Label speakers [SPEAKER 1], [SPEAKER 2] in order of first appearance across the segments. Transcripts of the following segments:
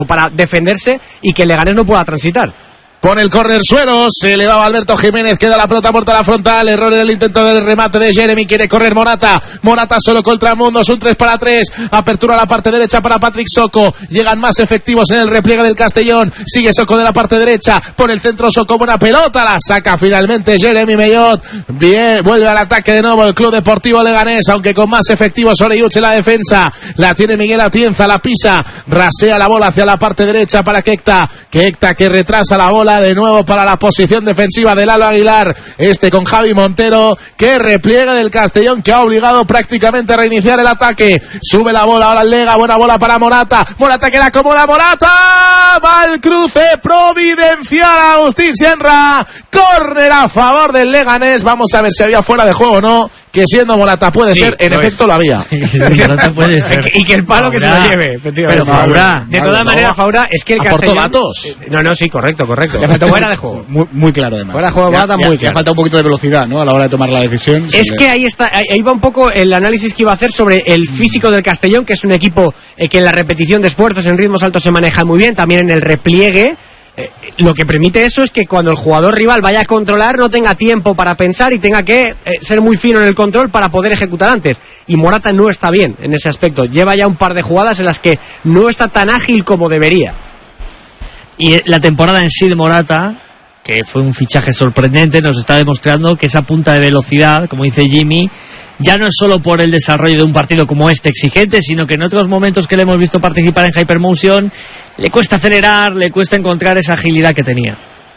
[SPEAKER 1] para defenderse y que el Leganés no pueda transitar.
[SPEAKER 2] Pone el córner Suero, se elevaba Alberto Jiménez, queda la pelota muerta a la frontal, error en el intento del remate de Jeremy, quiere correr Morata solo contra Mundo, es un 3-3, apertura a la parte derecha para Patrick Soko, llegan más efectivos en el repliegue del Castellón, sigue Soko de la parte derecha, pone el centro Soko, buena pelota, la saca finalmente Jeremy Mellot, bien, vuelve al ataque de nuevo el Club Deportivo Leganés, aunque con más efectivos Oreyuch en la defensa, la tiene Miguel Atienza, la pisa, rasea la bola hacia la parte derecha para Keita que retrasa la bola, de nuevo para la posición defensiva de Lalo Aguilar, con Javi Montero, que repliega del Castellón, que ha obligado prácticamente a reiniciar el ataque, sube la bola, ahora el Lega, buena bola para Morata que la acomoda Morata, va el cruce providencial, Agustín Senra, córner a favor del Leganés, vamos a ver si había fuera de juego o no, que siendo Morata puede ser, en efecto lo había.
[SPEAKER 3] Morata puede ser.
[SPEAKER 1] Y que el palo Faura, que se lo lleve, efectivamente.
[SPEAKER 3] Pero Faura,
[SPEAKER 1] de todas maneras, Faura, es que el Castellón...
[SPEAKER 2] datos.
[SPEAKER 1] No, sí, correcto. Fuera de juego.
[SPEAKER 4] Muy claro, además.
[SPEAKER 1] Fuera de juego, Morata, muy claro.
[SPEAKER 4] Le falta un poquito de velocidad, ¿no? A la hora de tomar la decisión.
[SPEAKER 1] Es que ahí va un poco el análisis que iba a hacer sobre el físico del Castellón, que es un equipo que en la repetición de esfuerzos en ritmos altos se maneja muy bien, también en el repliegue. Lo que permite eso es que cuando el jugador rival vaya a controlar no tenga tiempo para pensar y tenga que ser muy fino en el control para poder ejecutar antes, y Morata no está bien en ese aspecto, lleva ya un par de jugadas en las que no está tan ágil como debería.
[SPEAKER 3] Y la temporada en sí de Morata, que fue un fichaje sorprendente, nos está demostrando que esa punta de velocidad, como dice Jimmy, ya no es solo por el desarrollo de un partido como este exigente, sino que en otros momentos que le hemos visto participar en Hypermotion, le cuesta acelerar, le cuesta encontrar esa agilidad que tenía.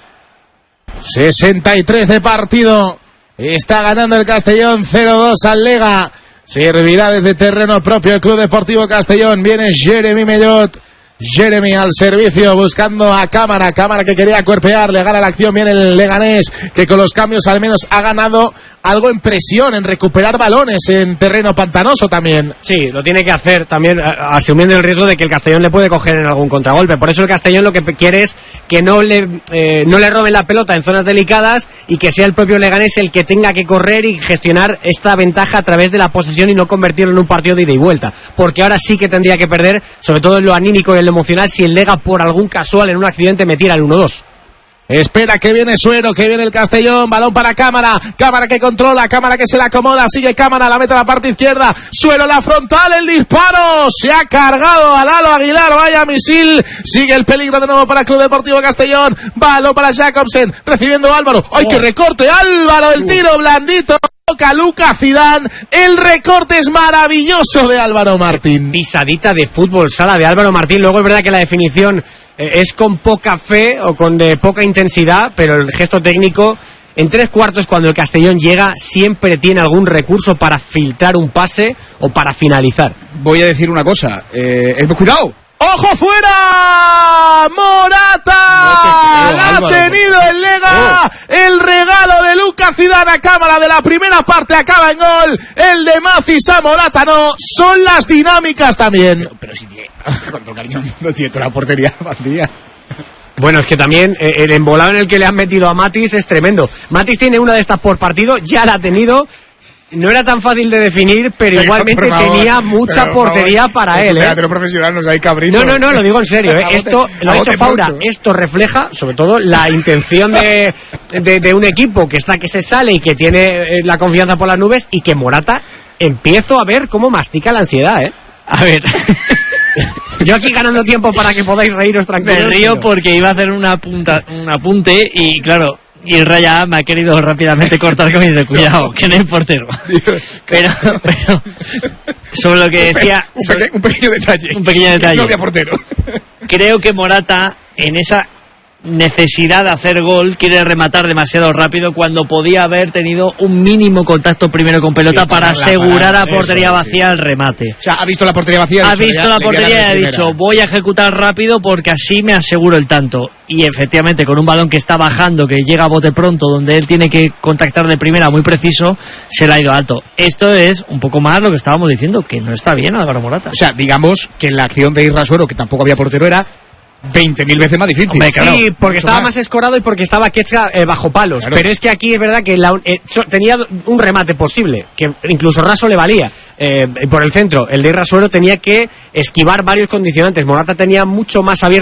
[SPEAKER 2] 63 de partido, está ganando el Castellón 0-2 al Lega, servirá desde terreno propio el Club Deportivo Castellón, viene Jeremy Mellot, Jeremy al servicio buscando a Cámara que quería cuerpear, le gana la acción, viene el Leganés, que con los cambios al menos ha ganado algo en presión, en recuperar balones en terreno pantanoso también.
[SPEAKER 1] Sí, lo tiene que hacer también, asumiendo el riesgo de que el Castellón le puede coger en algún contragolpe. Por eso el Castellón lo que quiere es que no le roben la pelota en zonas delicadas y que sea el propio Leganés el que tenga que correr y gestionar esta ventaja a través de la posesión y no convertirlo en un partido de ida y vuelta. Porque ahora sí que tendría que perder, sobre todo en lo anímico y en lo emocional, si el Lega por algún casual en un accidente metiera el 1-2.
[SPEAKER 2] Espera que viene Suero, que viene el Castellón, balón para Cámara que controla, Cámara que se la acomoda, sigue Cámara, la mete a la parte izquierda, Suero la frontal, el disparo, se ha cargado a Lalo Aguilar, vaya misil, sigue el peligro de nuevo para el Club Deportivo Castellón, balón para Jacobsen, recibiendo Álvaro, ¡ay, qué recorte! Álvaro, el tiro blandito, toca Lucas Zidane, el recorte es maravilloso de Álvaro Martín.
[SPEAKER 1] Pisadita de fútbol sala de Álvaro Martín, luego es verdad que la definición es con poca fe o con de poca intensidad, pero el gesto técnico en 3/4 cuando el Castellón llega siempre tiene algún recurso para filtrar un pase o para finalizar.
[SPEAKER 4] Voy a decir una cosa, cuidado.
[SPEAKER 2] ¡Ojo fuera! ¡Morata! ¡La ha tenido el Lega! El regalo de Lucas Zidane a Cámara de la primera parte acaba en gol. El de Macis a Morata no. Son las dinámicas también.
[SPEAKER 4] Pero si tiene... Con todo cariño, no tiene toda la portería vacía.
[SPEAKER 1] Bueno, es que también el embolado en el que le han metido a Matis es tremendo. Matis tiene una de estas por partido, ya la ha tenido. No era tan fácil de definir, pero igualmente tenía mucha portería para él.
[SPEAKER 4] Pero profesional, nos hay cabrito.
[SPEAKER 1] No, lo digo en serio. Esto lo ha hecho Faura. Esto refleja, sobre todo, la intención de un equipo que se sale y que tiene la confianza por las nubes, y que Morata empiezo a ver cómo mastica la ansiedad,
[SPEAKER 3] A ver.
[SPEAKER 1] Yo aquí ganando tiempo para que podáis reíros tranquilos.
[SPEAKER 3] Me río porque iba a hacer un apunte y claro, y Raya me ha querido rápidamente cortar con mi de cuidado, que no es portero. Pero sobre lo que decía...
[SPEAKER 4] Un pequeño detalle.
[SPEAKER 3] No
[SPEAKER 4] había portero.
[SPEAKER 3] Creo que Morata, en esa necesidad de hacer gol, quiere rematar demasiado rápido cuando podía haber tenido un mínimo contacto primero con pelota para asegurar a portería vacía el remate.
[SPEAKER 4] O sea, ha visto la portería vacía.
[SPEAKER 3] Ha visto la portería y ha dicho, voy a ejecutar rápido porque así me aseguro el tanto. Y efectivamente, con un balón que está bajando, que llega a bote pronto, donde él tiene que contactar de primera muy preciso, se le ha ido alto. Esto es un poco más lo que estábamos diciendo, que no está bien Álvaro Morata.
[SPEAKER 4] O sea, digamos que la acción de Isra Suero, que tampoco había portero, era 20.000 veces más difícil.
[SPEAKER 1] Hombre, claro, sí, porque estaba más escorado y porque estaba Quetzka bajo palos. Claro. Pero es que aquí es verdad que tenía un remate posible, que incluso Raso le valía por el centro. El de Irra Suero tenía que esquivar varios condicionantes. Morata tenía mucho más abierto